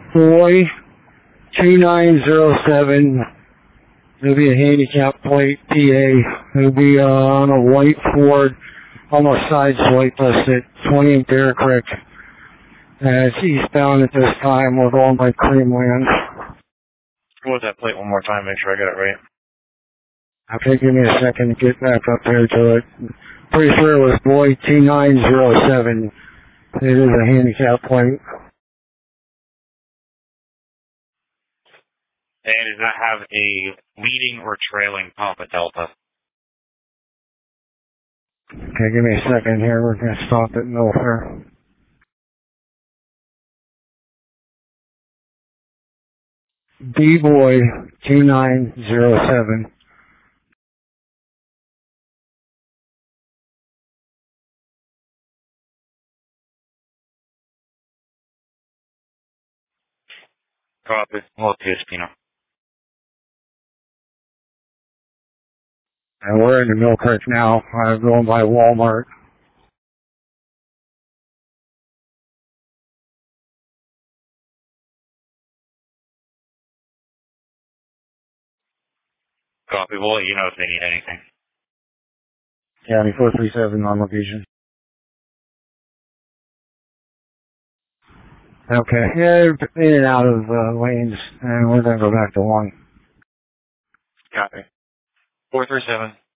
Boy 2907. It'll be a handicap plate, PA. It'll be on a white Ford, almost side swipe listed, 28 Bear Creek. It's eastbound at this time with all my creamlands. What was that plate one more time? Make sure I got it right. Okay, give me a second to get back up there to it. Pretty sure it was Boy T907. It is a handicap plate. And does that have a leading or trailing Papa Delta? Okay, give me a second here. We're going to stop at Milford. B-Boy 2907. Copy. Well, Espino. And we're in the Mill Creek now. I'm going by Walmart. Copy. We'll let you know if they need anything. County 437 on location. Okay. Yeah, in and out of lanes, and we're going to go back to 1. Copy. 437.